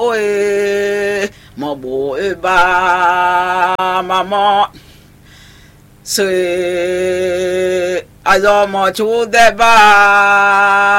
ơi mà bội ba mà mọ sự ai do mà chú đẹp ba